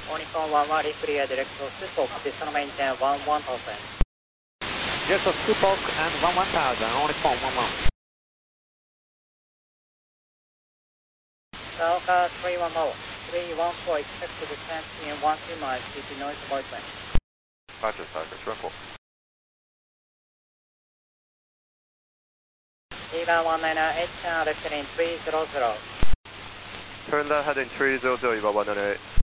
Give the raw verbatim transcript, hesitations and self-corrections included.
Uniform one one, clear direct to Scoop, descend maintain one one thousand. Yes, so Scoop and one one thousand, Uniform one one. Delta three one zero, three one four, expect to descend in one two miles due to noise avoidance. Roger, Cypress, Rumble. Eva one nine eight, left heading three zero zero. Turn left heading three zero zero, Eva one nine eight.